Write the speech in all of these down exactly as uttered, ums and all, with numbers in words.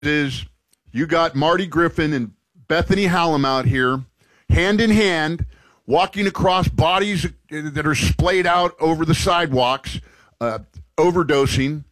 is you got Marty Griffin and Bethany Hallam out here, hand in hand, walking across bodies that are splayed out over the sidewalks, uh, overdosing,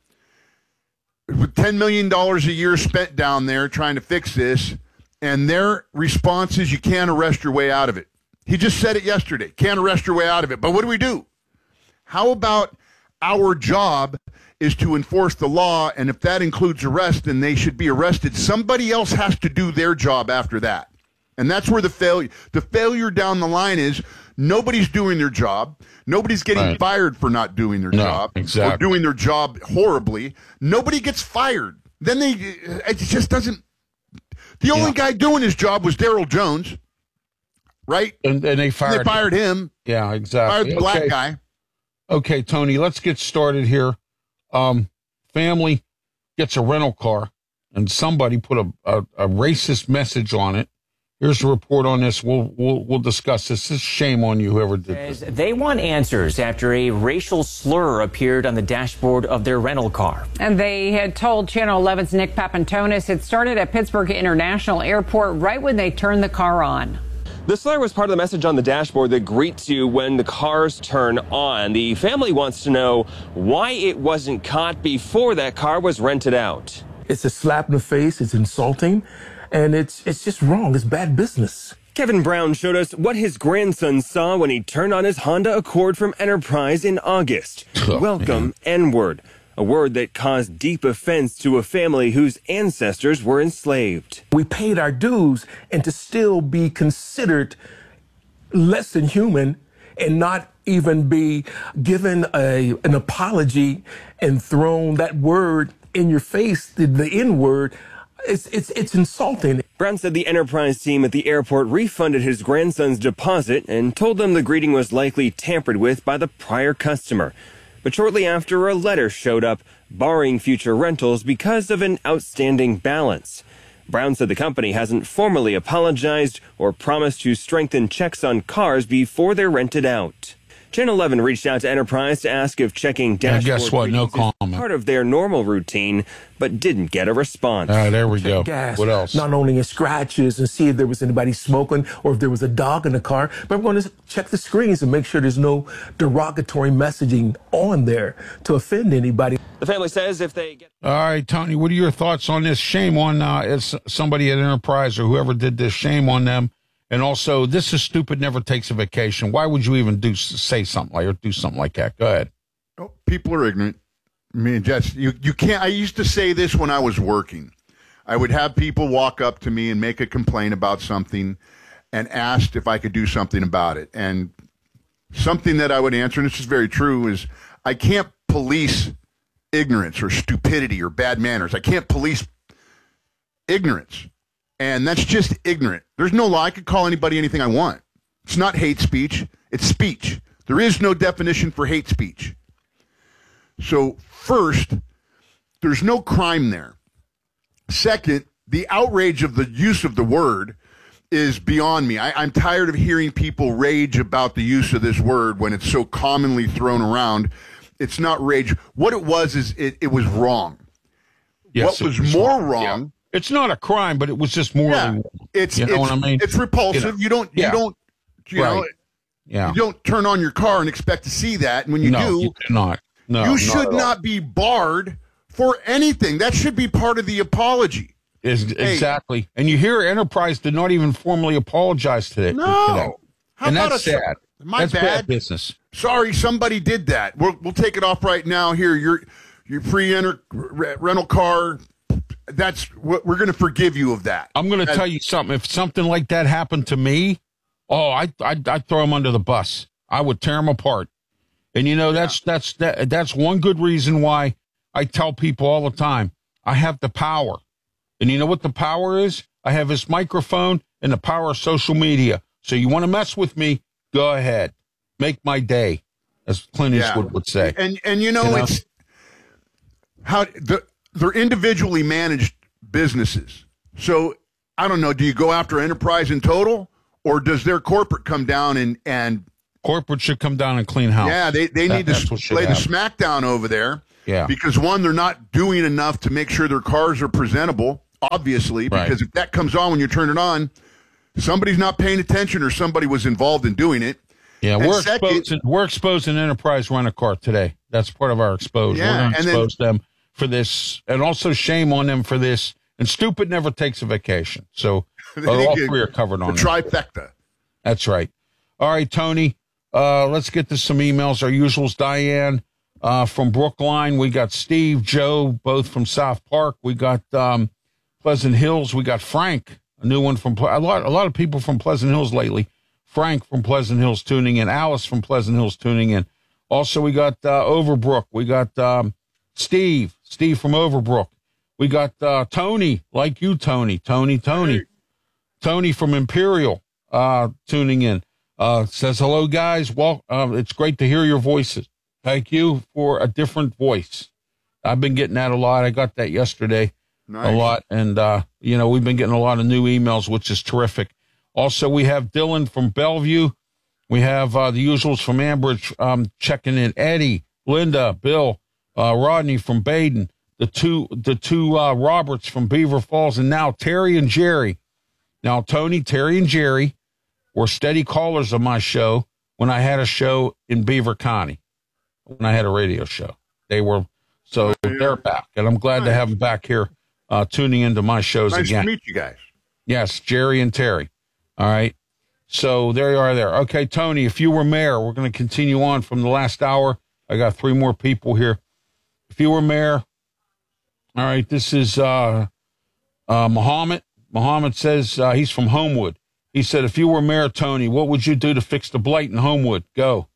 with ten million dollars a year spent down there trying to fix this, and their response is you can't arrest your way out of it. He just said it yesterday. Can't arrest your way out of it. But what do we do? How about our job is to enforce the law, and if that includes arrest, then they should be arrested. Somebody else has to do their job after that. And that's where the failure, the failure down the line is nobody's doing their job. Nobody's getting right. fired for not doing their no, job exactly. or doing their job horribly. Nobody gets fired. Then they, it just doesn't, the only yeah. guy doing his job was Daryl Jones, right? And, and they fired, and they fired him. him. Yeah, exactly. Fired the okay. black guy. Okay, Tony, let's get started here. Um, family gets a rental car, and somebody put a, a, a racist message on it. Here's a report on this. We'll we'll we'll discuss this. This is shame on you, whoever did this. They want answers after a racial slur appeared on the dashboard of their rental car. And they had told Channel eleven's Nick Papantonis it started at Pittsburgh International Airport right when they turned the car on. The slur was part of the message on the dashboard that greets you when the cars turn on. The family wants to know why it wasn't caught before that car was rented out. It's a slap in the face. It's insulting. And it's it's just wrong. It's bad business. Kevin Brown showed us what his grandson saw when he turned on his Honda Accord from Enterprise in August. Oh, Welcome, N-word, a word that caused deep offense to a family whose ancestors were enslaved. We paid our dues, and to still be considered less than human and not even be given a an apology and thrown that word in your face, the, the N-word, It's, it's it's insulting. Brown said the Enterprise team at the airport refunded his grandson's deposit and told them the greeting was likely tampered with by the prior customer. But shortly after, a letter showed up barring future rentals because of an outstanding balance. Brown said the company hasn't formally apologized or promised to strengthen checks on cars before they're rented out. Channel eleven reached out to Enterprise to ask if checking dashboard yeah, guess what? No is comment. part of their normal routine, but didn't get a response. All right, there we go. Gas, what else? Not only in scratches and see if there was anybody smoking or if there was a dog in the car, but we're going to check the screens and make sure there's no derogatory messaging on there to offend anybody. The family says if they get... All right, Tony, what are your thoughts on this? Shame on uh, somebody at Enterprise or whoever did this. Shame on them. And also, this is stupid, never takes a vacation. Why would you even do say something like or do something like that? Go ahead. Oh, people are ignorant. I mean, just you, you can't. I used to say this when I was working. I would have people walk up to me and make a complaint about something and asked if I could do something about it. And something that I would answer, and this is very true, is I can't police ignorance or stupidity or bad manners. I can't police ignorance. And that's just ignorant. There's no law. I could call anybody anything I want. It's not hate speech. It's speech. There is no definition for hate speech. So first, there's no crime there. Second, the outrage of the use of the word is beyond me. I, I'm tired of hearing people rage about the use of this word when it's so commonly thrown around. It's not rage. What it was is it, it was wrong. Yes, what was, was more wrong. wrong... Yeah. It's not a crime, but it was just morally yeah, wrong. It's, you know it's, what I mean? It's repulsive. You, know, you don't, you yeah. don't, you right. know, yeah. you don't turn on your car and expect to see that. And when you no, do, you cannot. No, you not should not be barred for anything. That should be part of the apology. Is, hey, exactly. And you hear Enterprise did not even formally apologize to it. No. Today. How and about that's a, sad. My that's bad. bad business. Sorry, somebody did that. We'll, we'll take it off right now. Here, your your pre-enter rental car. That's what we're going to forgive you of that. I'm going to tell you something. If something like that happened to me, oh, I I'd, I'd throw them under the bus. I would tear them apart. And you know that's yeah. that's that, that's one good reason why I tell people all the time I have the power. And you know what the power is? I have this microphone and the power of social media. So you want to mess with me? Go ahead, make my day, as Clint Eastwood yeah. would say. And and you know, you know? it's how the. They're individually managed businesses. So, I don't know, do you go after Enterprise in total? Or does their corporate come down and... and corporate should come down and clean house. Yeah, they, they that, need to play the smackdown over there. Yeah. Because, one, they're not doing enough to make sure their cars are presentable. obviously, Right. because if that comes on when you turn it on, somebody's not paying attention or somebody was involved in doing it. Yeah, And we're second- exposing we're exposing Enterprise Rent-A-Car today. That's part of our exposure. Yeah, we're going to and then- expose them for this, and also shame on them for this. And stupid never takes a vacation. So uh, all three are covered on the there. trifecta. That's right. All right, Tony, uh, let's get to some emails. Our usuals, Diane uh, from Brookline. We got Steve, Joe, both from South Park. We got um, Pleasant Hills. We got Frank, a new one from Ple- a lot. A lot of people from Pleasant Hills lately. Frank from Pleasant Hills tuning in. Alice from Pleasant Hills tuning in. Also, we got uh, Overbrook. We got um, Steve, Steve from Overbrook. We got uh, Tony, like you, Tony, Tony, Tony, Tony from Imperial uh, tuning in. Uh, says, hello, guys. Well, uh, it's great to hear your voices. Thank you for a different voice. I've been getting that a lot. I got that yesterday Nice. a lot. And, uh, you know, we've been getting a lot of new emails, which is terrific. Also, we have Dylan from Bellevue. We have uh, the usuals from Ambridge um, checking in. Eddie, Linda, Bill, uh, Rodney from Baden, the two the two uh, Roberts from Beaver Falls, and now Terry and Jerry. Now, Tony, Terry, and Jerry were steady callers of my show when I had a show in Beaver County, when I had a radio show. They were, so they're back, and I'm glad to have them back here uh, tuning into my shows Nice again. to meet you guys. Yes, Jerry and Terry. All right. So there you are there. Okay, Tony, if you were mayor, we're going to continue on from the last hour. I got three more people here. If you were mayor, all right, this is uh, uh, Muhammad. Muhammad says uh, he's from Homewood. He said, if you were mayor, Tony, what would you do to fix the blight in Homewood? Go.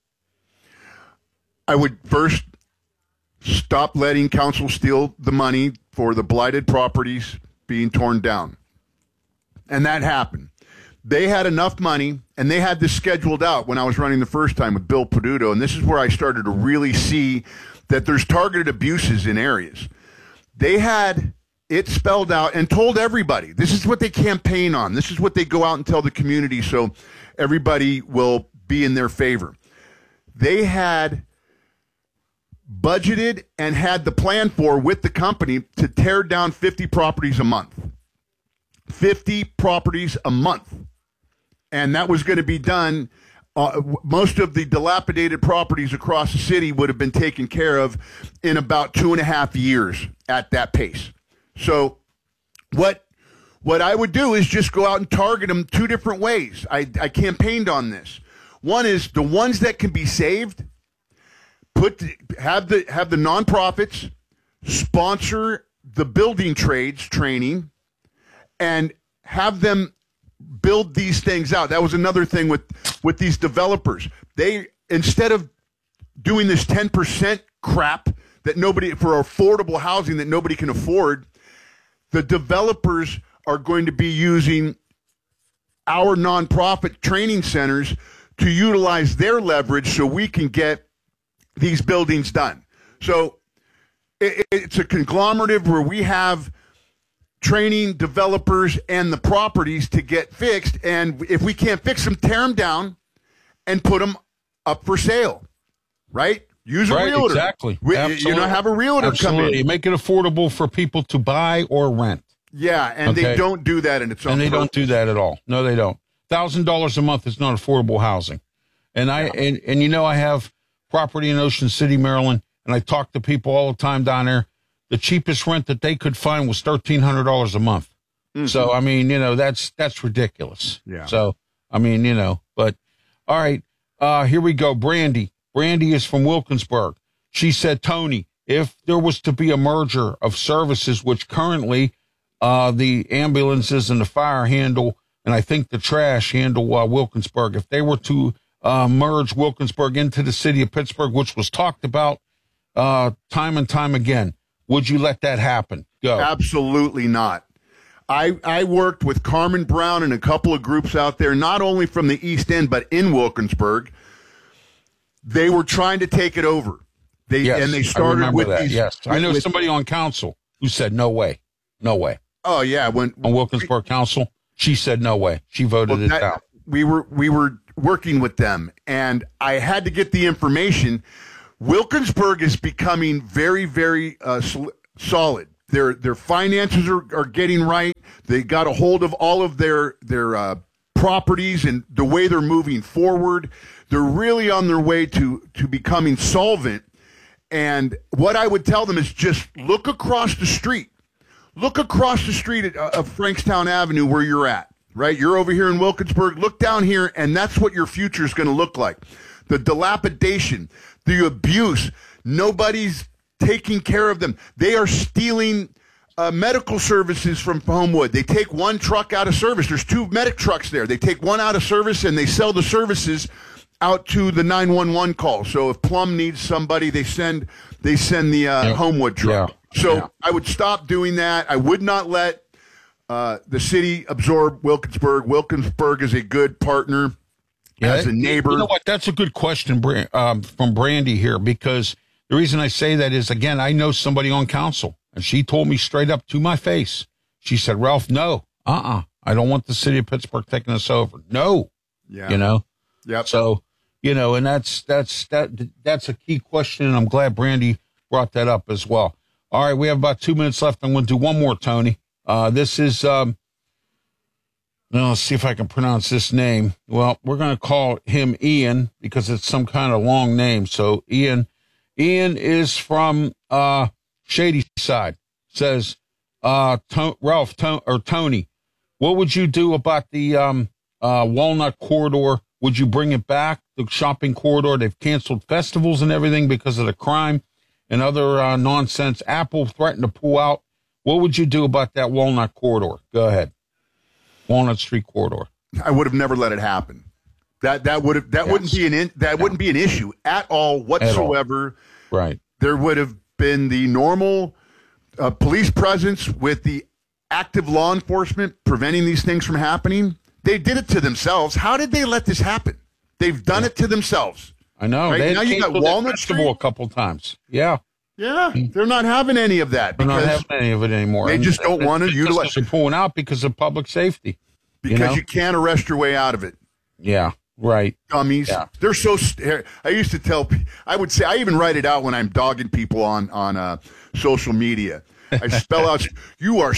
I would first stop letting council steal the money for the blighted properties being torn down. And that happened. They had enough money, and they had this scheduled out when I was running the first time with Bill Peduto, and this is where I started to really see that there's targeted abuses in areas. They had it spelled out and told everybody, this is what they campaign on. This is what they go out and tell the community so everybody will be in their favor. They had budgeted and had the plan for with the company to tear down fifty properties a month. fifty properties a month. And that was going to be done. Uh, most of the dilapidated properties across the city would have been taken care of in about two and a half years at that pace. So what what I would do is just go out and target them two different ways. I, I campaigned on this. One is the ones that can be saved, put the, have the have the nonprofits sponsor the building trades training and have them build these things out. That was another thing with, with these developers. They, instead of doing this ten percent crap that nobody, for affordable housing that nobody can afford, the developers are going to be using our nonprofit training centers to utilize their leverage so we can get these buildings done. So it, it's a conglomerative where we have training developers and the properties to get fixed. And if we can't fix them, tear them down and put them up for sale, right? Use a Right, realtor. exactly. We, you Absolutely. know, have a realtor Absolutely. come in. Make it affordable for people to buy or rent. Yeah, and Okay. they don't do that, and it's on And they don't purpose. do that at all. No, they don't. Thousand dollars a month is not affordable housing. And I and, and you know I have property in Ocean City, Maryland, and I talk to people all the time down there. The cheapest rent that they could find was thirteen hundred dollars a month. Mm-hmm. So I mean, you know, that's that's ridiculous. Yeah. So I mean, you know, but all right, uh, here we go. Brandy. Brandy is from Wilkinsburg. She said, Tony, if there was to be a merger of services, which currently uh, the ambulances and the fire handle, and I think the trash handle uh, Wilkinsburg, if they were to uh, merge Wilkinsburg into the city of Pittsburgh, which was talked about uh, time and time again, would you let that happen? Go. Absolutely not. I, I worked with Carmen Brown and a couple of groups out there, not only from the East End, but in Wilkinsburg. They were trying to take it over. They Yes, and they I started remember with that. these. Yes, I know with- somebody on council who said no way, no way. Oh yeah, when On Wilkinsburg Council, she said no way. She voted well, it that- down. we were we were working with them, and I had to get the information. Wilkinsburg is becoming very very uh, sol- solid. Their their finances are, are getting right. They got a hold of all of their their uh, properties and the way they're moving forward. They're really on their way to to becoming solvent. And what I would tell them is just look across the street. Look across the street at, uh, of Frankstown Avenue where you're at, right? You're over here in Wilkinsburg. Look down here, and that's what your future is going to look like. The dilapidation, the abuse, nobody's taking care of them. They are stealing uh, medical services from Homewood. They take one truck out of service. There's two medic trucks there. They take one out of service, and they sell the services out to the nine one one call. So if Plum needs somebody, they send they send the uh, yep. Homewood truck. Yeah. So yeah. I would stop doing that. I would not let uh, the city absorb Wilkinsburg. Wilkinsburg is a good partner yeah, as a neighbor. You know what? That's a good question um, from Brandy here, because the reason I say that is, again, I know somebody on council, and she told me straight up to my face. She said, Ralph, no, uh-uh. I don't want the city of Pittsburgh taking us over. No. Yeah. You know? Yep. So, you know, and that's, that's, that, that's a key question, and I'm glad Brandy brought that up as well. All right, we have about two minutes left. I'm going to do one more, Tony. Uh, this is, um, now let's see if I can pronounce this name. Well, we're going to call him Ian because it's some kind of long name. So Ian, Ian is from uh, Shady Side. Says, uh, to- Ralph to- or Tony, what would you do about the um, uh, Walnut Corridor? Would you bring it back, the shopping corridor? They've canceled festivals and everything because of the crime and other uh, nonsense. Apple threatened to pull out. What would you do about that Walnut Corridor? Go ahead. Walnut Street Corridor. I would have never let it happen. That that would have that Yes. wouldn't be an in, that Yeah. wouldn't be an issue at all whatsoever. At all. Right. There would have been the normal uh, police presence with the active law enforcement preventing these things from happening. They did it to themselves. How did they let this happen? They've done yeah. it to themselves. I know. Right? They now you got Walnut Festival Street a couple times. Yeah. Yeah. They're not having any of that. They're because not having any of it anymore. They and just don't want to utilize it. Pulling out because of public safety. Because you know? you can't arrest your way out of it. Yeah. Right. Dummies. Yeah. They're so. St- I used to tell. I would say. I even write it out when I'm dogging people on on uh, social media. I spell out. You are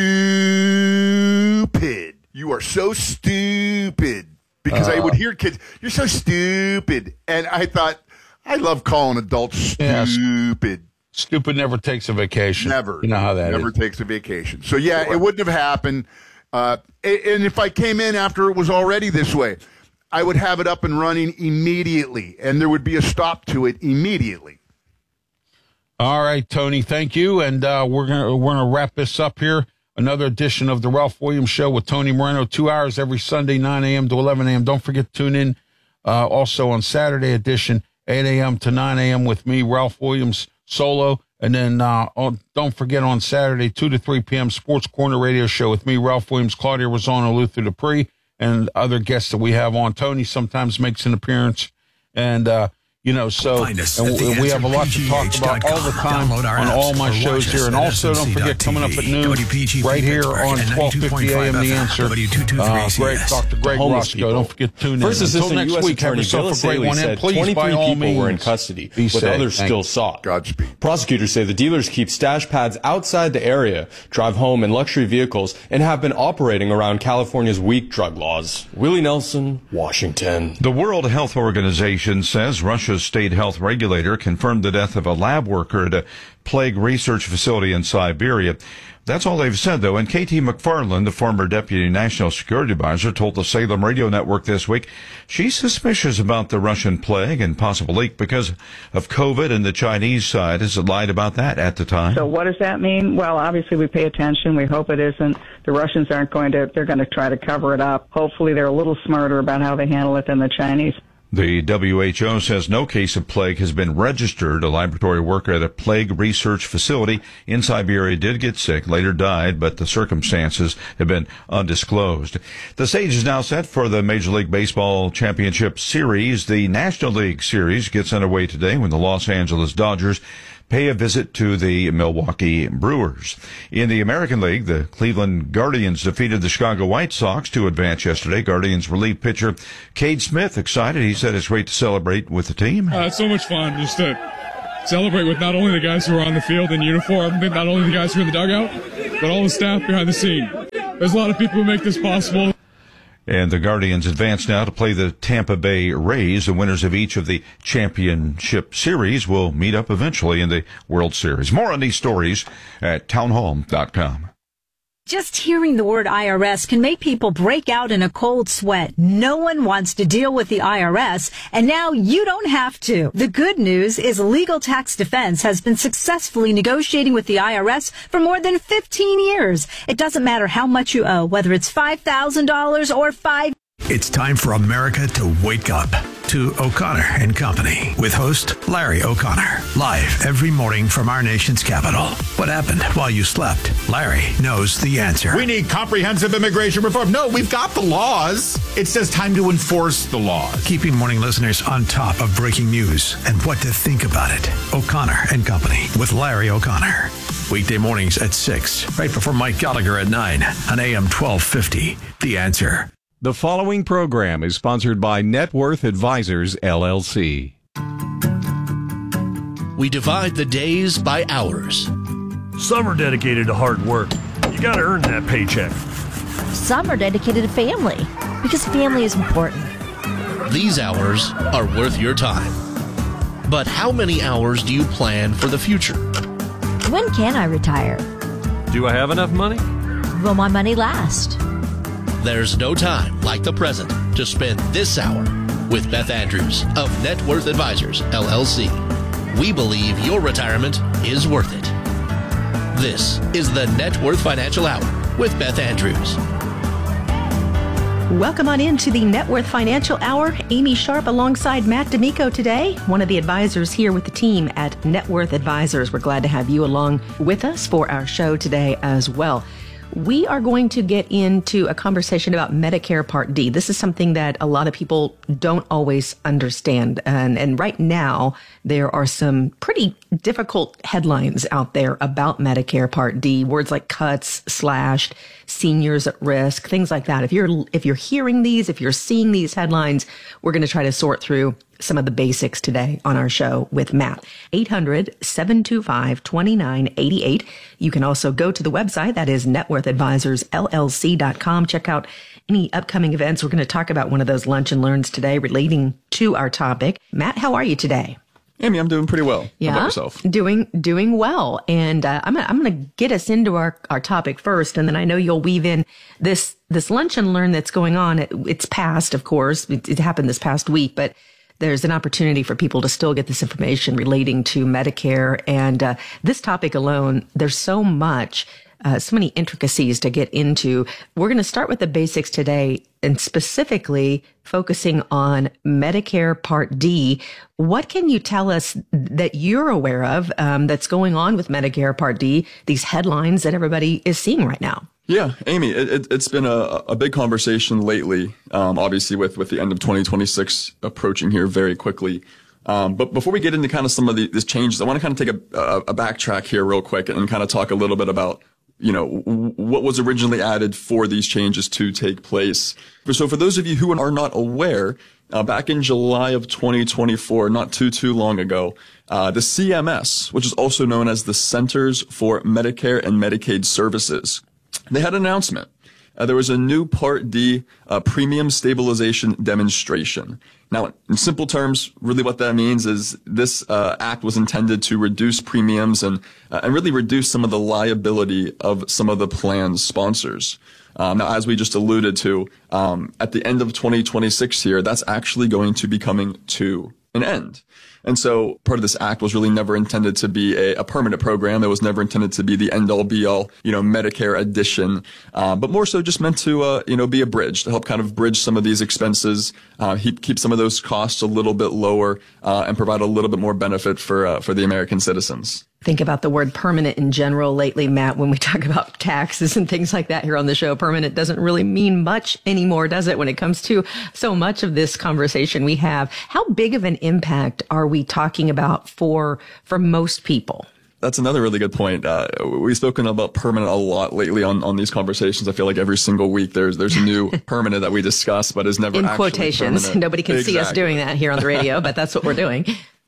stupid. You are so stupid. Because uh, I would hear kids. You're so stupid, and I thought I love calling adults stupid. Yeah, stupid never takes a vacation. Never. You know how that never is. takes a vacation. So yeah, it wouldn't have happened. Uh, and if I came in after it was already this way, I would have it up and running immediately, and there would be a stop to it immediately. All right, Tony, thank you, and uh, we're gonna we're gonna wrap this up here. Another edition of the Ralph Williams Show with Tony Moreno, two hours every Sunday, nine a.m. to eleven a.m. Don't forget to tune in uh, also on Saturday edition, eight a.m. to nine a.m. with me, Ralph Williams solo. And then uh, on, don't forget on Saturday, two to three p.m., Sports Corner Radio Show with me, Ralph Williams, Claudia Rosano, Luther Dupree, and other guests that we have on. Tony sometimes makes an appearance. And, uh, you know, so and we, we have a lot to talk about all the time on all my shows here. And also, don't forget, coming up at noon, right here on twelve fifty a.m. The Answer, uh, Greg, Doctor Greg Roscoe. Don't forget to tune in. First Until Assistant next U S week, have Attorney yourself Bill a great Saley one. said And please, by twenty-three all people means, were in custody, be with safe. others Thank still you. sought. Godspeed. Prosecutors say the dealers keep stash pads outside the area, drive home in luxury vehicles, and have been operating around California's weak drug laws. Willie Nelson, Washington. The World Health Organization says Russia's state health regulator confirmed the death of a lab worker at a plague research facility in Siberia. That's all they've said, though. And K T McFarland, the former deputy national security advisor, told the Salem Radio Network this week she's suspicious about the Russian plague and possible leak because of COVID, and the Chinese side has lied about that at the time. So what does that mean? Well, obviously we pay attention. We hope it isn't. The Russians aren't going to, they're going to try to cover it up. Hopefully they're a little smarter about how they handle it than the Chinese. The W H O says no case of plague has been registered. A laboratory worker at a plague research facility in Siberia did get sick, later died, but the circumstances have been undisclosed. The stage is now set for the Major League Baseball Championship Series. The National League Series gets underway today when the Los Angeles Dodgers pay a visit to the Milwaukee Brewers. In the American League, the Cleveland Guardians defeated the Chicago White Sox to advance yesterday. Guardians relief pitcher Cade Smith excited. He said it's great to celebrate with the team. Uh, it's so much fun just to celebrate with not only the guys who are on the field in uniform, but not only the guys who are in the dugout, but all the staff behind the scene. There's a lot of people who make this possible. And the Guardians advance now to play the Tampa Bay Rays. The winners of each of the championship series will meet up eventually in the World Series. More on these stories at townhall dot com. Just hearing the word I R S can make people break out in a cold sweat. No one wants to deal with the I R S, and now you don't have to. The good news is Legal Tax Defense has been successfully negotiating with the I R S for more than fifteen years. It doesn't matter how much you owe, whether it's five thousand dollars or five. It's time for America to wake up to O'Connor and Company with host Larry O'Connor. Live every morning from our nation's capital. What happened while you slept? Larry knows the answer. We need comprehensive immigration reform. No, we've got the laws. It's just time to enforce the laws. Keeping morning listeners on top of breaking news and what to think about it. O'Connor and Company with Larry O'Connor. Weekday mornings at six, right before Mike Gallagher at nine on A M twelve fifty. The Answer. The following program is sponsored by Net Worth Advisors, L L C. We divide the days by hours. Some are dedicated to hard work. You got to earn that paycheck. Some are dedicated to family, because family is important. These hours are worth your time. But how many hours do you plan for the future? When can I retire? Do I have enough money? Will my money last? There's no time like the present to spend this hour with Beth Andrews of Net Worth Advisors, L L C. We believe your retirement is worth it. This is the Net Worth Financial Hour with Beth Andrews. Welcome on into the Net Worth Financial Hour. Amy Sharp alongside Matt D'Amico today, one of the advisors here with the team at Net Worth Advisors. We're glad to have you along with us for our show today as well. We are going to get into a conversation about Medicare Part D. This is something that a lot of people don't always understand. And, and right now, there are some pretty difficult headlines out there about Medicare Part D. Words like cuts, slashed, seniors at risk, things like that. If you're, if you're hearing these, if you're seeing these headlines, we're going to try to sort through some of the basics today on our show with Matt. eight hundred, seven two five, two nine eight eight. You can also go to the website. That is net worth advisors L L C dot com. Check out any upcoming events. We're going to talk about one of those lunch and learns today relating to our topic. Matt, how are you today? Amy, I'm doing pretty well. Yeah, how about yourself? Doing doing well. And uh, I'm gonna, I'm going to get us into our, our topic first, and then I know you'll weave in this this lunch and learn that's going on. It, it's past, of course. It, it happened this past week, but there's an opportunity for people to still get this information relating to Medicare. And uh, this topic alone, there's so much, uh, so many intricacies to get into. We're going to start with the basics today and specifically focusing on Medicare Part D. What can you tell us that you're aware of um, that's going on with Medicare Part D, these headlines that everybody is seeing right now? Yeah, Amy, it, it's been a, a big conversation lately, um, obviously with, with the end of twenty twenty-six approaching here very quickly. Um, but before we get into kind of some of the, these changes, I want to kind of take a, a, a backtrack here real quick and kind of talk a little bit about, you know, what was originally added for these changes to take place. So for those of you who are not aware, uh, back in July of twenty twenty-four, not too, too long ago, uh, the C M S, which is also known as the Centers for Medicare and Medicaid Services, they had an announcement. Uh, there was a new Part D uh, premium stabilization demonstration. Now, in simple terms, really what that means is this uh, act was intended to reduce premiums and uh, and really reduce some of the liability of some of the plan's sponsors. Um, now, as we just alluded to, um, at the end of twenty twenty-six here, that's actually going to be coming to an end. And so part of this act was really never intended to be a, a permanent program. It was never intended to be the end-all be-all, you know, Medicare addition, uh, but more so just meant to, uh, you know, be a bridge to help kind of bridge some of these expenses, uh, keep, keep some of those costs a little bit lower, uh, and provide a little bit more benefit for, uh, for the American citizens. Think about the word permanent in general lately, Matt, when we talk about taxes and things like that here on the show. Permanent doesn't really mean much anymore, does it, when it comes to so much of this conversation we have? How big of an impact are we talking about for for most people? That's another really good point. Uh, we've spoken about permanent a lot lately on, on these conversations. I feel like every single week there's there's a new permanent that we discuss, but is never in actually quotations. permanent. Nobody can Exactly. see us doing that here on the radio, but that's what we're doing.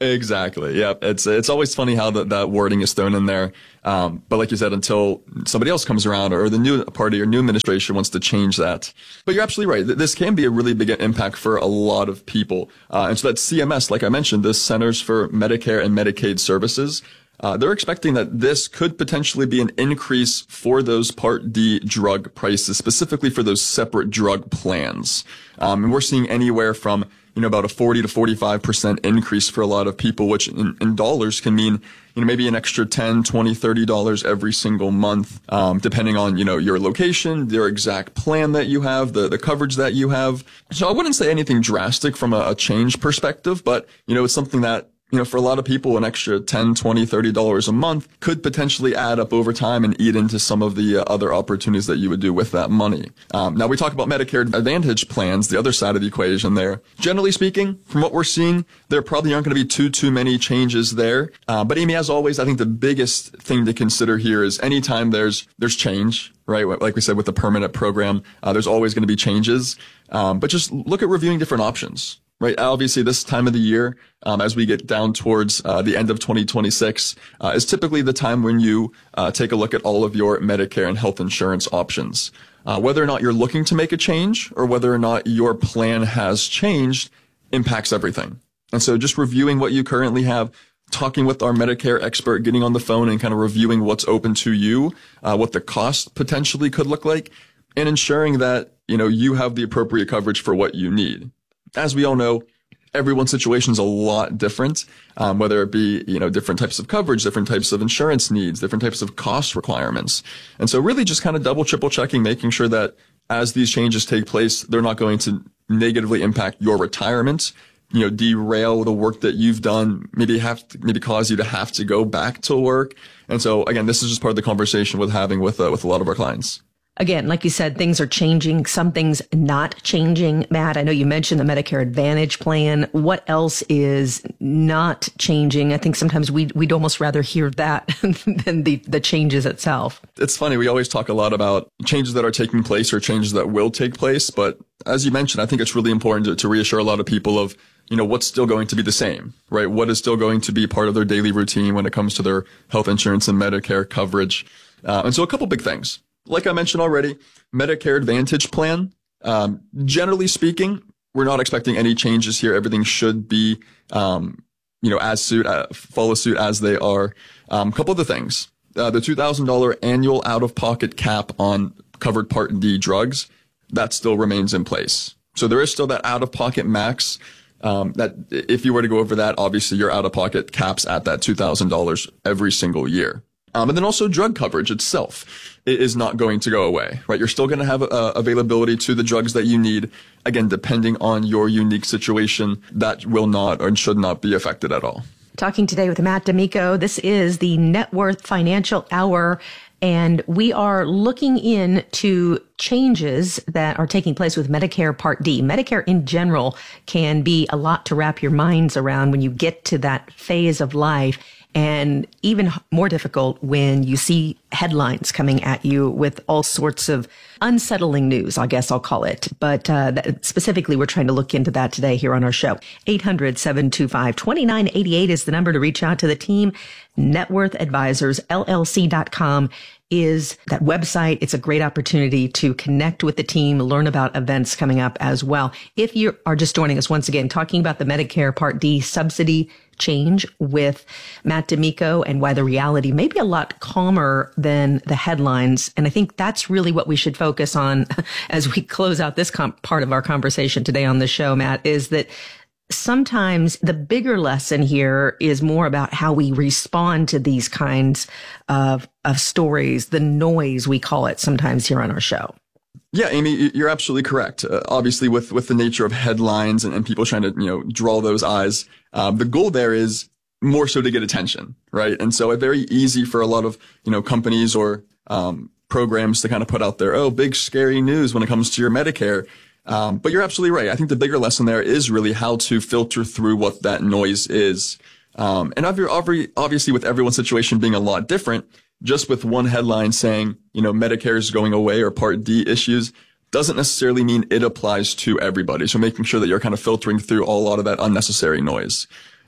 Exactly. Yeah. It's it's always funny how that, that wording is thrown in there. Um, but like you said, until somebody else comes around or the new party or new administration wants to change that. But you're absolutely right. This can be a really big impact for a lot of people. Uh, and so that C M S, like I mentioned, the Centers for Medicare and Medicaid Services, Uh, they're expecting that this could potentially be an increase for those Part D drug prices, specifically for those separate drug plans. Um, and we're seeing anywhere from, you know, about a forty to forty-five percent increase for a lot of people, which in, in dollars can mean, you know, maybe an extra ten, twenty, thirty dollars every single month, um, depending on, you know, your location, your exact plan that you have, the, the coverage that you have. So I wouldn't say anything drastic from a, a change perspective, but, you know, it's something that, you know, for a lot of people, an extra ten, twenty, thirty dollars a month could potentially add up over time and eat into some of the uh, other opportunities that you would do with that money. Um, now, we talk about Medicare Advantage plans, the other side of the equation there. Generally speaking, from what we're seeing, there probably aren't going to be too, too many changes there. Uh, but Amy, as always, I think the biggest thing to consider here is anytime there's, there's change, right? Like we said, with the permanent program, uh, there's always going to be changes. Um, but just look at reviewing different options. Right. Obviously, this time of the year, um, as we get down towards uh, the end of twenty twenty-six, uh, is typically the time when you uh, take a look at all of your Medicare and health insurance options. Uh, whether or not you're looking to make a change or whether or not your plan has changed impacts everything. And so just reviewing what you currently have, talking with our Medicare expert, getting on the phone and kind of reviewing what's open to you, uh, what the cost potentially could look like, and ensuring that, you know, you have the appropriate coverage for what you need. As we all know, everyone's situation is a lot different, um, whether it be, you know, different types of coverage, different types of insurance needs, different types of cost requirements. And so really just kind of double, triple checking, making sure that as these changes take place, they're not going to negatively impact your retirement, you know, derail the work that you've done, maybe have to, maybe cause you to have to go back to work. And so again, this is just part of the conversation we're having with, uh, with a lot of our clients. Again, like you said, things are changing. Some things not changing. Matt, I know you mentioned the Medicare Advantage plan. What else is not changing? I think sometimes we'd, we'd almost rather hear that than the, the changes itself. It's funny. We always talk a lot about changes that are taking place or changes that will take place. But as you mentioned, I think it's really important to, to reassure a lot of people of, you know, what's still going to be the same, right? What is still going to be part of their daily routine when it comes to their health insurance and Medicare coverage. Uh, and so a couple big things. Like I mentioned already, Medicare Advantage plan. Um, generally speaking, we're not expecting any changes here. Everything should be, um, you know, as suit, uh, follow suit as they are. Um, a couple of the things. Uh, the two thousand dollars annual out-of-pocket cap on covered Part D drugs, that still remains in place. So there is still that out-of-pocket max. Um, that if you were to go over that, obviously your out-of-pocket caps at that two thousand dollars every single year. Um, and then also drug coverage itself is not going to go away, right? You're still going to have uh, availability to the drugs that you need. Again, depending on your unique situation, that will not or should not be affected at all. Talking today with Matt D'Amico. This is the Net Worth Financial Hour, and we are looking into changes that are taking place with Medicare Part D. Medicare in general can be a lot to wrap your minds around when you get to that phase of life. And even more difficult when you see headlines coming at you with all sorts of unsettling news, I guess I'll call it. But uh, that, specifically, we're trying to look into that today here on our show. eight hundred, seven two five, two nine eight eight is the number to reach out to the team. Net Worth Advisors, L L C dot com is that website. It's a great opportunity to connect with the team, learn about events coming up as well. If you are just joining us once again, talking about the Medicare Part D subsidy change with Matt D'Amico and why the reality may be a lot calmer than the headlines. And I think that's really what we should focus on as we close out this com- part of our conversation today on the show, Matt, is that sometimes the bigger lesson here is more about how we respond to these kinds of, of stories, the noise we call it sometimes here on our show. Yeah, Amy, you're absolutely correct. Uh, obviously, with, with the nature of headlines and, and people trying to, you know, draw those eyes, um, the goal there is more so to get attention, right? And so it's very easy for a lot of, you know, companies or um, programs to kind of put out there, oh, big scary news when it comes to your Medicare. Um, but you're absolutely right. I think the bigger lesson there is really how to filter through what that noise is. Um, and obviously, with everyone's situation being a lot different, just with one headline saying, you know, Medicare is going away or Part D issues doesn't necessarily mean it applies to everybody. So making sure that you're kind of filtering through a lot of that unnecessary noise.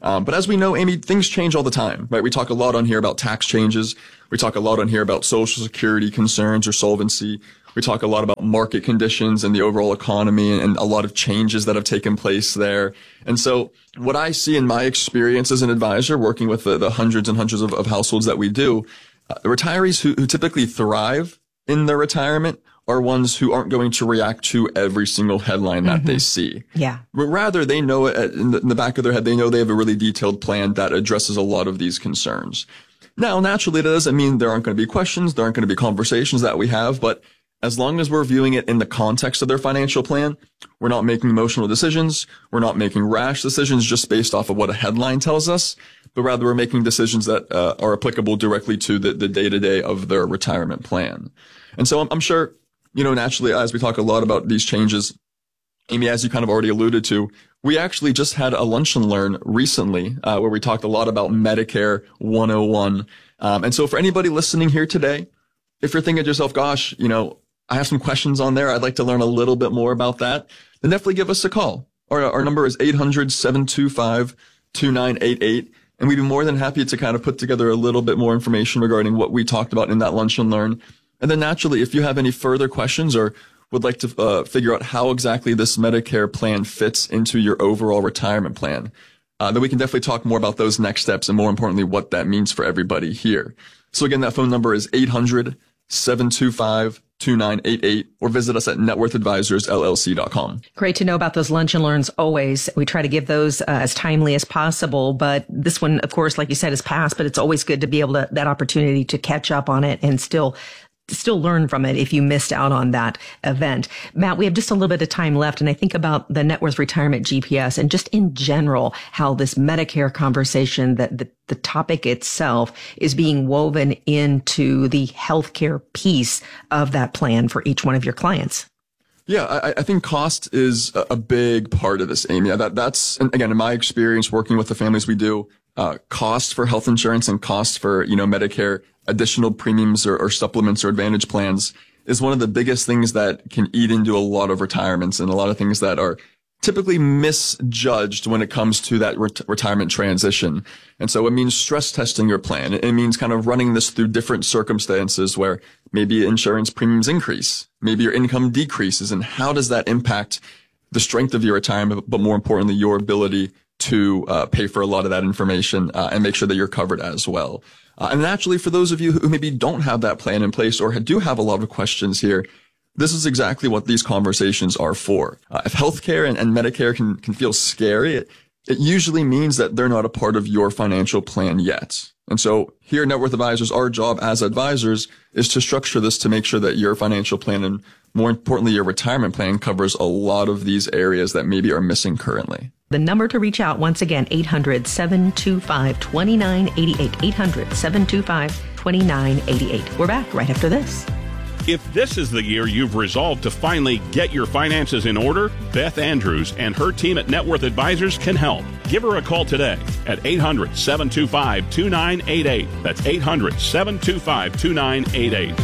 Um, but as we know, Amy, things change all the time, right? We talk a lot on here about tax changes. We talk a lot on here about Social Security concerns or solvency. We talk a lot about market conditions and the overall economy and, and a lot of changes that have taken place there. And so what I see in my experience as an advisor working with the, the hundreds and hundreds of, of households that we do, uh, retirees who, who typically thrive in their retirement are ones who aren't going to react to every single headline that mm-hmm. they see. Yeah. But rather, they know it in the, in the back of their head, they know they have a really detailed plan that addresses a lot of these concerns. Now, naturally, that doesn't mean there aren't going to be questions, there aren't going to be conversations that we have, but as long as we're viewing it in the context of their financial plan, we're not making emotional decisions, we're not making rash decisions just based off of what a headline tells us, but rather we're making decisions that uh, are applicable directly to the, the day-to-day of their retirement plan. And so I'm, I'm sure, you know, naturally, as we talk a lot about these changes, Amy, as you kind of already alluded to, we actually just had a lunch and learn recently uh, where we talked a lot about Medicare one oh one. Um, and so for anybody listening here today, if you're thinking to yourself, gosh, you know, I have some questions on there, I'd like to learn a little bit more about that, then definitely give us a call. Our, our number is eight hundred, seven two five, two nine eight eight. And we'd be more than happy to kind of put together a little bit more information regarding what we talked about in that lunch and learn. And then naturally, if you have any further questions or would like to uh, figure out how exactly this Medicare plan fits into your overall retirement plan, uh, then we can definitely talk more about those next steps and more importantly, what that means for everybody here. So again, that phone number is eight hundred, seven two five, two nine eight eight or visit us at net worth advisors L L C dot com. Great to know about those lunch and learns always. We try to give those uh, as timely as possible, but this one, of course, like you said, is past, but it's always good to be able to, that opportunity to catch up on it and still still learn from it if you missed out on that event. Matt, we have just a little bit of time left, and I think about the Net Worth Retirement G P S and just in general, how this Medicare conversation, that the, the topic itself is being woven into the healthcare piece of that plan for each one of your clients. Yeah, I, I think cost is a big part of this, Amy. That, that's, and again, in my experience working with the families we do, uh, cost for health insurance and cost for, you know, Medicare, additional premiums or, or supplements or advantage plans is one of the biggest things that can eat into a lot of retirements and a lot of things that are typically misjudged when it comes to that ret- retirement transition. And so it means stress testing your plan. It means kind of running this through different circumstances where maybe insurance premiums increase, maybe your income decreases, and how does that impact the strength of your retirement, but more importantly, your ability to uh, pay for a lot of that information uh, and make sure that you're covered as well. Uh, and naturally, for those of you who maybe don't have that plan in place or do have a lot of questions here, this is exactly what these conversations are for. Uh, if healthcare and, and Medicare can, can feel scary, it, it usually means that they're not a part of your financial plan yet. And so here at Net Worth Advisors, our job as advisors is to structure this to make sure that your financial plan and more importantly, your retirement plan covers a lot of these areas that maybe are missing currently. The number to reach out, once again, eight hundred, seven two five, two nine eight eight, eight hundred, seven two five, two nine eight eight. We're back right after this. If this is the year you've resolved to finally get your finances in order, Beth Andrews and her team at Net Worth Advisors can help. Give her a call today at eight hundred, seven two five, two nine eight eight. That's eight hundred, seven two five, two nine eight eight.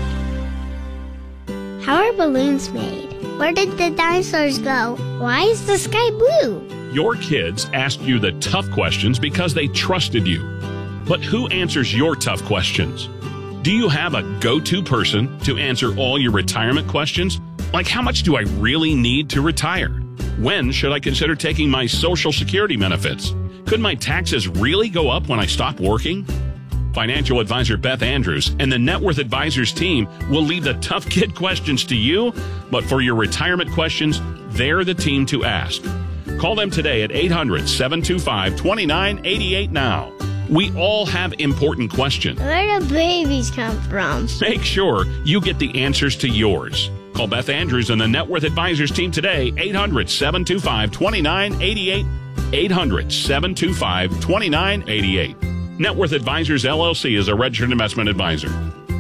How are balloons made? Where did the dinosaurs go? Why is the sky blue? Your kids asked you the tough questions because they trusted you. But who answers your tough questions? Do you have a go-to person to answer all your retirement questions? Like, how much do I really need to retire? When should I consider taking my Social Security benefits? Could my taxes really go up when I stop working? Financial advisor Beth Andrews and the Net Worth Advisors team will leave the tough kid questions to you, but for your retirement questions, they're the team to ask. Call them today at eight hundred, seven two five, two nine eight eight now. We all have important questions. Where do babies come from? Make sure you get the answers to yours. Call Beth Andrews and the Net Worth Advisors team today, eight hundred, seven two five, two nine eight eight, eight hundred, seven two five, two nine eight eight. Net Worth Advisors, L L C is a registered investment advisor.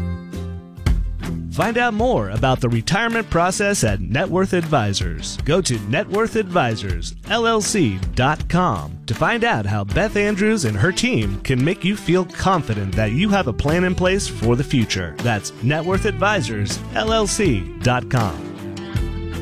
Find out more about the retirement process at Net Worth Advisors. Go to net worth advisors L L C dot com to find out how Beth Andrews and her team can make you feel confident that you have a plan in place for the future. That's net worth advisors L L C dot com.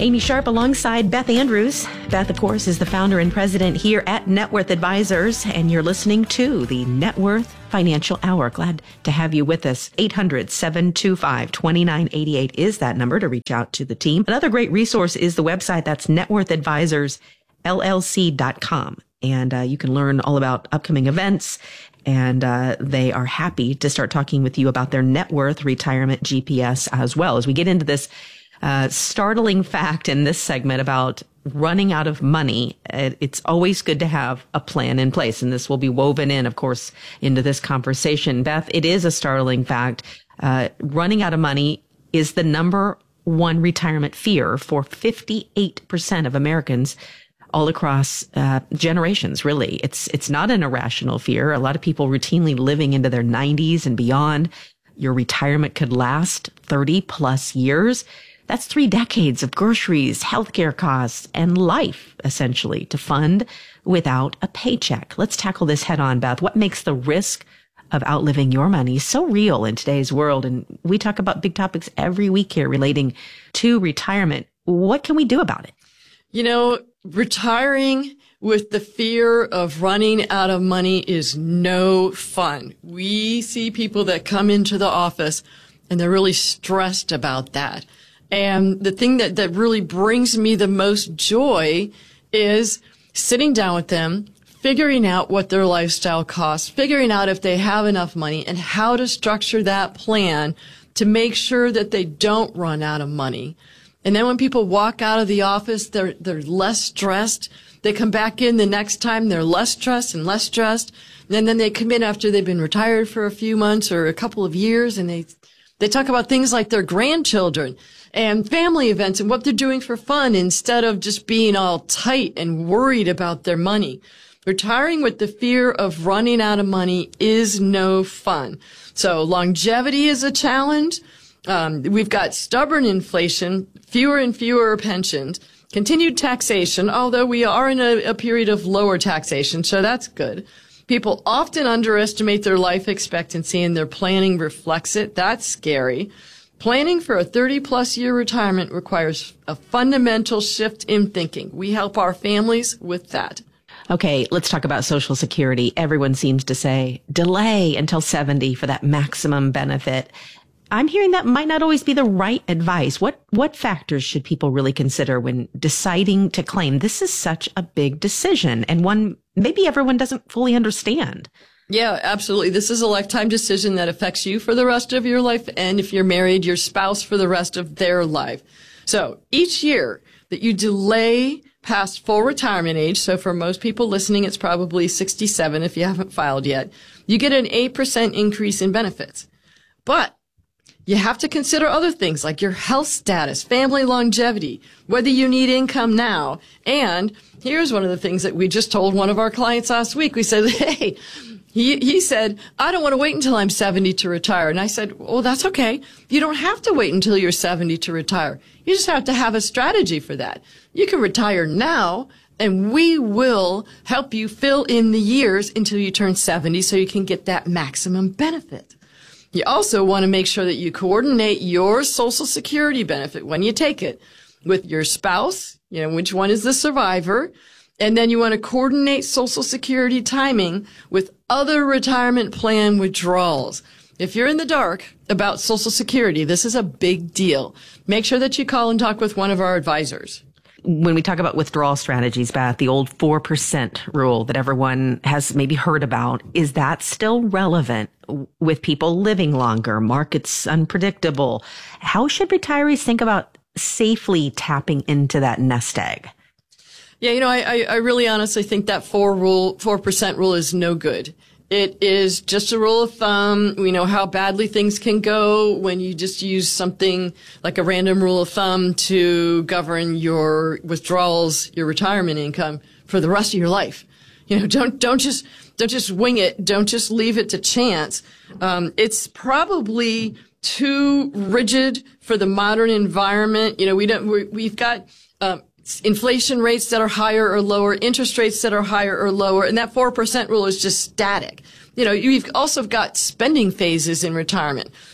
Amy Sharp alongside Beth Andrews. Beth, of course, is the founder and president here at Net Worth Advisors, and you're listening to the Net Worth Financial Hour. Glad to have you with us. eight hundred, seven two five, two nine eight eight is that number to reach out to the team. Another great resource is the website. That's net worth advisors L L C dot com. And uh, you can learn all about upcoming events. And uh, they are happy to start talking with you about their net worth retirement G P S as well. As we get into this uh, startling fact in this segment about running out of money, it's always good to have a plan in place. And this will be woven in, of course, into this conversation. Beth, it is a startling fact. Uh, running out of money is the number one retirement fear for fifty-eight percent of Americans all across uh, generations, really. It's it's not an irrational fear. A lot of people routinely living into their nineties and beyond. Your retirement could last thirty plus years. That's three decades of groceries, healthcare costs, and life, essentially, to fund without a paycheck. Let's tackle this head on, Beth. What makes the risk of outliving your money so real in today's world? And we talk about big topics every week here relating to retirement. What can we do about it? You know, retiring with the fear of running out of money is no fun. We see people that come into the office and they're really stressed about that. And the thing that, that really brings me the most joy is sitting down with them, figuring out what their lifestyle costs, figuring out if they have enough money and how to structure that plan to make sure that they don't run out of money. And then when people walk out of the office, they're, they're less stressed. They come back in the next time, they're less stressed and less stressed. And then they come in after they've been retired for a few months or a couple of years, and they, they talk about things like their grandchildren and family events and what they're doing for fun instead of just being all tight and worried about their money. Retiring with the fear of running out of money is no fun. So longevity is a challenge. Um, we've got stubborn inflation, fewer and fewer pensions, continued taxation, although we are in a, a period of lower taxation, so that's good. People often underestimate their life expectancy and their planning reflects it. That's scary. Planning for a thirty plus year retirement requires a fundamental shift in thinking. We help our families with that. Okay, let's talk about Social Security. Everyone seems to say delay until seventy for that maximum benefit. I'm hearing that might not always be the right advice. What what factors should people really consider when deciding to claim? This is such a big decision and one maybe everyone doesn't fully understand. Yeah, absolutely. This is a lifetime decision that affects you for the rest of your life, and if you're married, your spouse for the rest of their life. So each year that you delay past full retirement age, so for most people listening, it's probably sixty-seven if you haven't filed yet, you get an eight percent increase in benefits. But you have to consider other things like your health status, family longevity, whether you need income now. And here's one of the things that we just told one of our clients last week. We said, hey, he, he said, I don't want to wait until I'm seventy to retire. And I said, well, that's okay. You don't have to wait until you're seventy to retire. You just have to have a strategy for that. You can retire now, and we will help you fill in the years until you turn seventy so you can get that maximum benefit. You also want to make sure that you coordinate your Social Security benefit when you take it with your spouse, you know, which one is the survivor, and then you want to coordinate Social Security timing with other retirement plan withdrawals. If you're in the dark about Social Security, this is a big deal. Make sure that you call and talk with one of our advisors. When we talk about withdrawal strategies, Beth, the old four percent rule that everyone has maybe heard about, is that still relevant with people living longer? Markets unpredictable. How should retirees think about safely tapping into that nest egg? Yeah, you know, I, I really honestly think that four rule, four percent rule is no good. It is just a rule of thumb. We know how badly things can go when you just use something like a random rule of thumb to govern your withdrawals, your retirement income for the rest of your life. You know, don't, don't just, don't just wing it. Don't just leave it to chance. Um, it's probably too rigid for the modern environment. You know, we don't, we, we've got, um, inflation rates that are higher or lower, interest rates that are higher or lower, and that four percent rule is just static. You know, you've also got spending phases in retirement.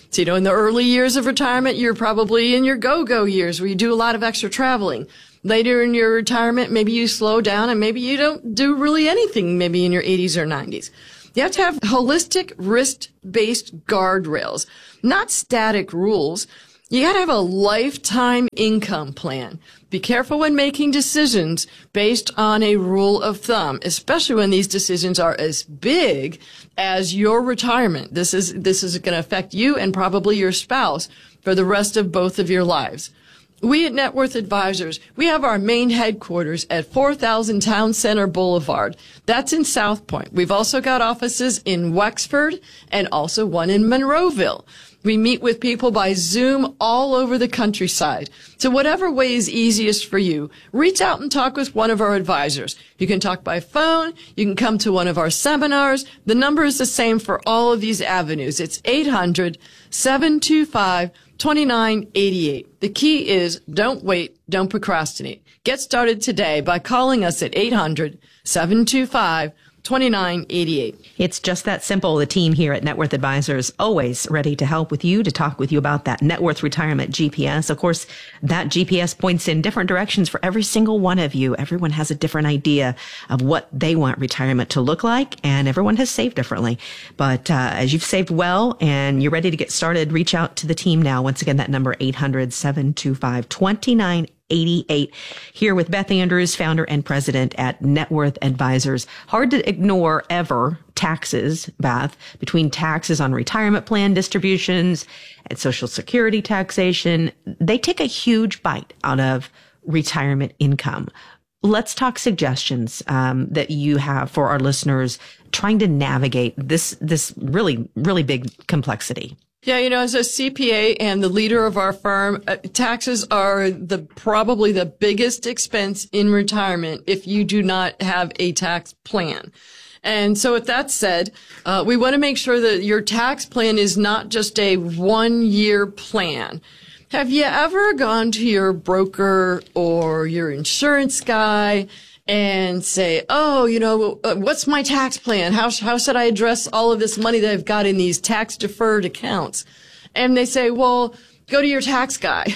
So, you know, in the early years of retirement, you're probably in your go-go years where you do a lot of extra traveling. Later in your retirement, maybe you slow down and maybe you don't do really anything maybe in your eighties or nineties. You have to have holistic, risk-based guardrails, not static rules. You got to have a lifetime income plan. Be careful when making decisions based on a rule of thumb, especially when these decisions are as big as your retirement. This is, this is going to affect you and probably your spouse for the rest of both of your lives. We at Net Worth Advisors, we have our main headquarters at four thousand Town Center Boulevard. That's in South Point. We've also got offices in Wexford and also one in Monroeville. We meet with people by Zoom all over the countryside. So whatever way is easiest for you, reach out and talk with one of our advisors. You can talk by phone. You can come to one of our seminars. The number is the same for all of these avenues. It's eight hundred, seven two five, twenty-nine eighty-eight. The key is don't wait, don't procrastinate. Get started today by calling us at eight hundred, seven two five, twenty-nine eighty-eight. It's just that simple. The team here at Net Worth Advisors always ready to help with you, to talk with you about that Net Worth Retirement G P S. Of course, that G P S points in different directions for every single one of you. Everyone has a different idea of what they want retirement to look like, and everyone has saved differently. But uh, as you've saved well and you're ready to get started, reach out to the team now. Once again, that number eight hundred, seven two five, twenty-nine eighty-eight. Here with Beth Andrews, founder and president at Net Worth Advisors. Hard to ignore ever taxes, Beth, between taxes on retirement plan distributions and Social Security taxation. They take a huge bite out of retirement income. Let's talk suggestions um, that you have for our listeners trying to navigate this this really, really big complexity. Yeah, you know, as a C P A and the leader of our firm, uh, taxes are the probably the biggest expense in retirement if you do not have a tax plan. And so with that said, uh, we want to make sure that your tax plan is not just a one-year plan. Have you ever gone to your broker or your insurance guy and say, oh, you know, what's my tax plan? How, how should I address all of this money that I've got in these tax deferred accounts? And they say, well, go to your tax guy.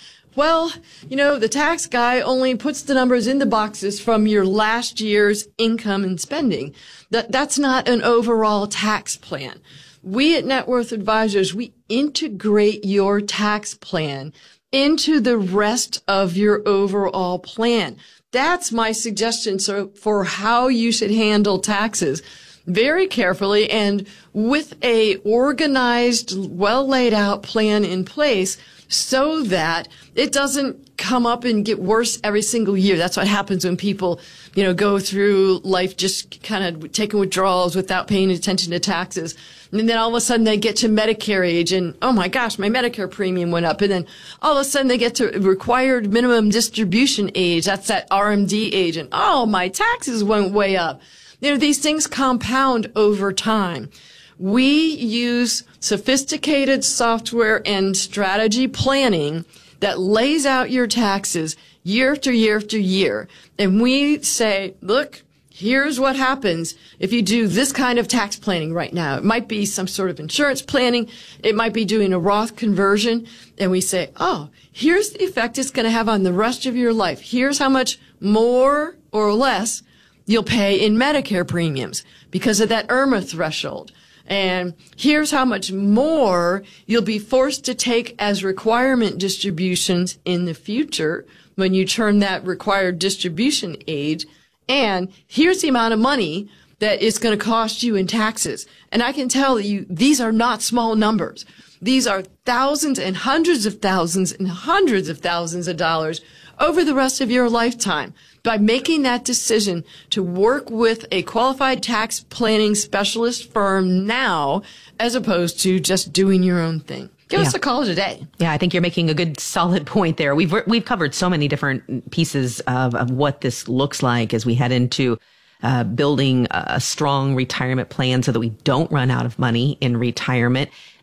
Well, you know, the tax guy only puts the numbers in the boxes from your last year's income and spending. That, that's not an overall tax plan. We at Net Worth Advisors, we integrate your tax plan into the rest of your overall plan. That's my suggestion so for how you should handle taxes very carefully and with a organized, well laid out plan in place so that it doesn't come up and get worse every single year. That's what happens when people, you know, go through life just kind of taking withdrawals without paying attention to taxes. And then all of a sudden they get to Medicare age and, oh my gosh, my Medicare premium went up. And then all of a sudden they get to required minimum distribution age. That's that R M D age. And oh, my taxes went way up. You know, these things compound over time. We use sophisticated software and strategy planning that lays out your taxes year after year after year. And we say, look, here's what happens if you do this kind of tax planning right now. It might be some sort of insurance planning. It might be doing a Roth conversion. And we say, oh, here's the effect it's going to have on the rest of your life. Here's how much more or less you'll pay in Medicare premiums because of that I R M A threshold. And here's how much more you'll be forced to take as requirement distributions in the future when you turn that required distribution age. And here's the amount of money that it's going to cost you in taxes. And I can tell you, these are not small numbers. These are thousands and hundreds of thousands and hundreds of thousands of dollars over the rest of your lifetime by making that decision to work with a qualified tax planning specialist firm now, as opposed to just doing your own thing. Give yeah. us a call today. Yeah, I think you're making a good, solid point there. We've we've covered so many different pieces of, of what this looks like as we head into uh, building a strong retirement plan so that we don't run out of money in retirement.